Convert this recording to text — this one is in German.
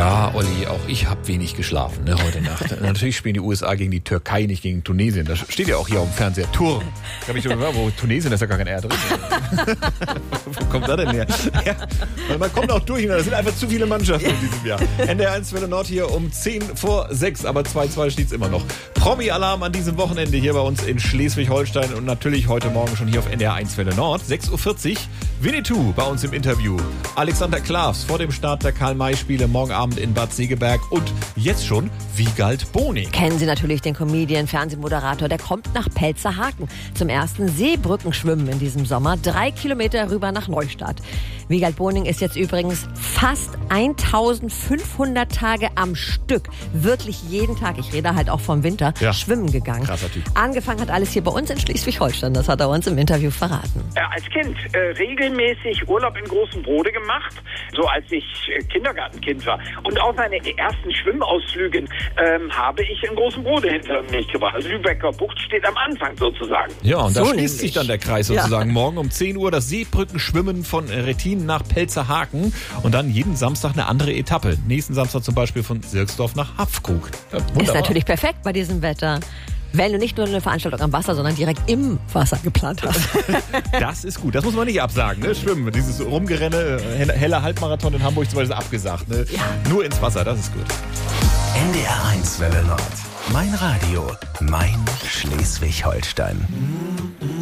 Ja, Olli, auch ich habe wenig geschlafen heute Nacht. Natürlich spielen die USA gegen die Türkei, nicht gegen Tunesien. Das steht ja auch hier auf dem Fernseher. Turm. Da ich wo Tunesien, da ist ja gar kein R drin. Wo kommt das denn her? Ja, man kommt auch durch. Das sind einfach zu viele Mannschaften in diesem Jahr. NDR 1 Welle Nord hier um 5:10, aber 2:2 steht's immer noch. Promi-Alarm an diesem Wochenende hier bei uns in Schleswig-Holstein und natürlich heute Morgen schon hier auf NDR 1 Welle Nord. 6:40 Uhr. Winnetou bei uns im Interview. Alexander Klavs vor dem Start der Karl-May-Spiele morgen Abend in Bad Segeberg und jetzt schon Wiegald Boning. Kennen Sie natürlich den Comedian, Fernsehmoderator, der kommt nach Pelzerhaken zum ersten Seebrückenschwimmen in diesem Sommer, 3 Kilometer rüber nach Neustadt. Wiegald Boning ist jetzt übrigens fast 1500 Tage am Stück, wirklich jeden Tag, ich rede halt auch vom Winter, schwimmen gegangen. Krasser Typ. Angefangen hat alles hier bei uns in Schleswig-Holstein, das hat er uns im Interview verraten. Als Kind regelmäßig Urlaub in Großem Brode gemacht, so als ich Kindergartenkind war. Und auch meine ersten Schwimmausflüge habe ich in Großem Brode hinter mich gebracht. Also Lübecker Bucht steht am Anfang sozusagen. Ja, und da So schließt sich dann der Kreis sozusagen. Ja. Morgen um 10 Uhr das Seebrückenschwimmen von Rettin nach Pelzerhaken und dann jeden Samstag eine andere Etappe. Nächsten Samstag zum Beispiel von Sirksdorf nach Hafkrug. Ja, ist natürlich perfekt bei diesem Wetter. Wenn du nicht nur eine Veranstaltung am Wasser, sondern direkt im Wasser geplant hast. Das ist gut. Das muss man nicht absagen. Ne? Schwimmen, dieses Rumgerenne, heller Halbmarathon in Hamburg zum Beispiel abgesagt. Ne? Ja. Nur ins Wasser, das ist gut. NDR 1 Welle Nord. Mein Radio, mein Schleswig-Holstein.